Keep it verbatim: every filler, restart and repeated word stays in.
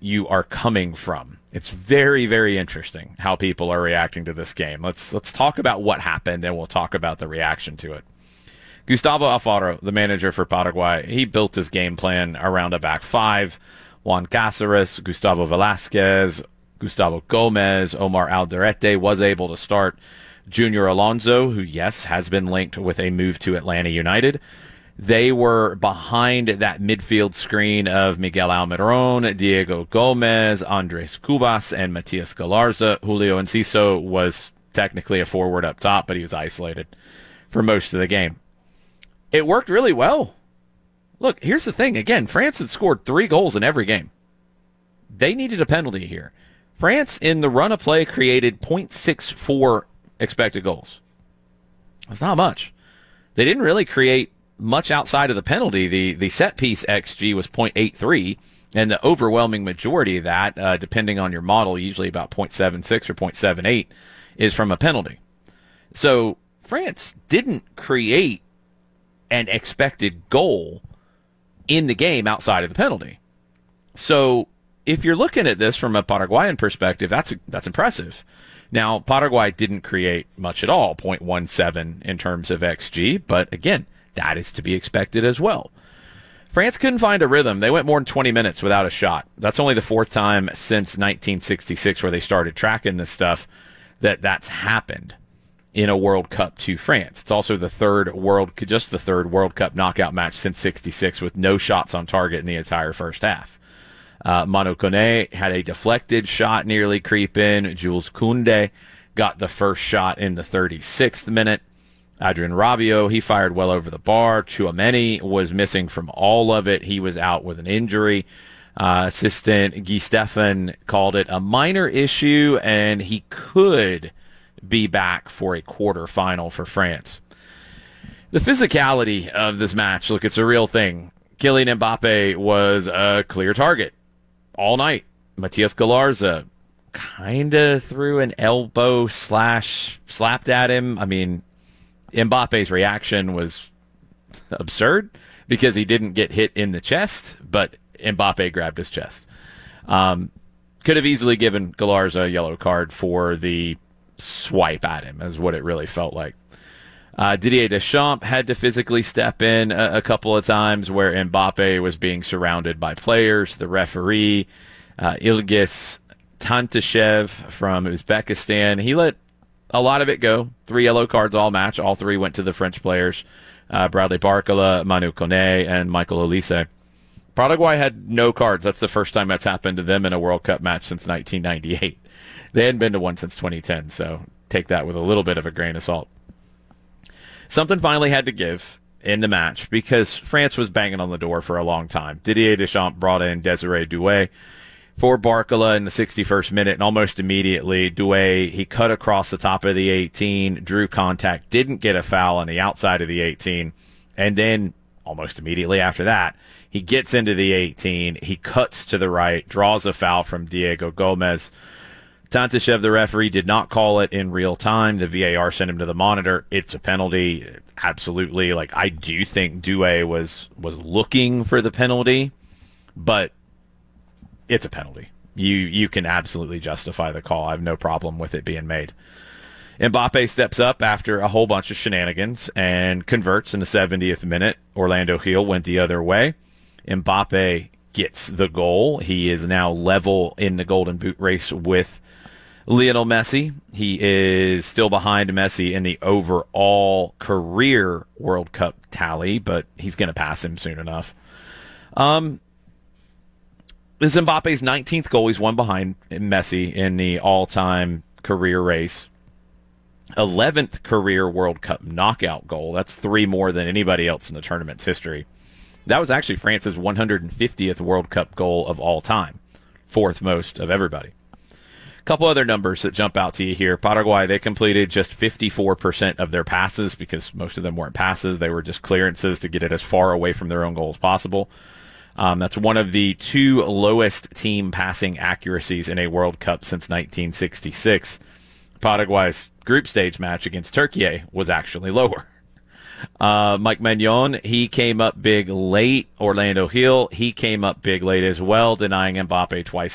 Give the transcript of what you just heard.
you are coming from. It's very, very interesting how people are reacting to this game. Let's let's talk about what happened, and we'll talk about the reaction to it. Gustavo Alfaro, the manager for Paraguay, he built his game plan around a back five. Juan Cáceres, Gustavo Velasquez, Gustavo Gomez, Omar Alderete was able to start. Junior Alonso, who, yes, has been linked with a move to Atlanta United. They were behind that midfield screen of Miguel Almiron, Diego Gomez, Andres Cubas, and Matias Galarza. Julio Enciso was technically a forward up top, but he was isolated for most of the game. It worked really well. Look, here's the thing. Again, France had scored three goals in every game. They needed a penalty here. France, in the run of play, created point six four expected goals. That's not much. They didn't really create much outside of the penalty. The the set piece X G was point eight three, and the overwhelming majority of that, uh, depending on your model, usually about point seven six or point seven eight, is from a penalty. So France didn't create an expected goal in the game outside of the penalty. So if you're looking at this from a Paraguayan perspective, that's that's impressive. Now, Paraguay didn't create much at all, point one seven in terms of X G, but again, that is to be expected as well. France couldn't find a rhythm. They went more than twenty minutes without a shot. That's only the fourth time since nineteen sixty-six, where they started tracking this stuff, that that's happened in a World Cup to France. It's also the third World, just the third World Cup knockout match since sixty-six with no shots on target in the entire first half. Uh, Manu Kone had a deflected shot nearly creep in. Jules Koundé got the first shot in the thirty-sixth minute. Adrien Rabiot, he fired well over the bar. Tchouameni was missing from all of it. He was out with an injury. Uh, assistant Guy Stephan called it a minor issue, and he could be back for a quarterfinal for France. The physicality of this match, look, it's a real thing. Kylian Mbappe was a clear target all night. Matias Galarza kind of threw an elbow slash slapped at him. I mean, Mbappe's reaction was absurd because he didn't get hit in the chest, but Mbappe grabbed his chest. Um, could have easily given Galarza a yellow card for the swipe at him, is what it really felt like. Uh, Didier Deschamps had to physically step in a, a couple of times where Mbappe was being surrounded by players. The referee, uh, Ilgis Tantashev from Uzbekistan, he let a lot of it go. Three yellow cards all match. All three went to the French players, uh, Bradley Barcola, Manu Kone, and Michael Olise. Paraguay had no cards. That's the first time that's happened to them in a World Cup match since nineteen ninety-eight. They hadn't been to one since twenty ten, so take that with a little bit of a grain of salt. Something finally had to give in the match because France was banging on the door for a long time. Didier Deschamps brought in Desiree Doué for Barcola in the sixty-first minute, and almost immediately, Doué, he cut across the top of the eighteen, drew contact, didn't get a foul on the outside of the eighteen, and then almost immediately after that, he gets into the eighteen, he cuts to the right, draws a foul from Diego Gomez. Tantashev, the referee, did not call it in real time. The V A R sent him to the monitor. It's a penalty. Absolutely. Like, I do think Doué was was looking for the penalty, but it's a penalty. You you can absolutely justify the call. I have no problem with it being made. Mbappe steps up after a whole bunch of shenanigans and converts in the seventieth minute. Orlando Gil went the other way. Mbappe gets the goal. He is now level in the Golden Boot race with Lionel Messi. He is still behind Messi in the overall career World Cup tally, but he's going to pass him soon enough. Um, this is Mbappe's nineteenth goal. He's one behind Messi in the all-time career race. eleventh career World Cup knockout goal. That's three more than anybody else in the tournament's history. That was actually France's one hundred fiftieth World Cup goal of all time. Fourth most of everybody. A couple other numbers that jump out to you here. Paraguay, they completed just fifty-four percent of their passes because most of them weren't passes. They were just clearances to get it as far away from their own goal as possible. Um, that's one of the two lowest team passing accuracies in a World Cup since nineteen sixty-six. Paraguay's group stage match against Turkey was actually lower. Uh, Mike Maignan, he came up big late. Orlando Gil, he came up big late as well, denying Mbappe twice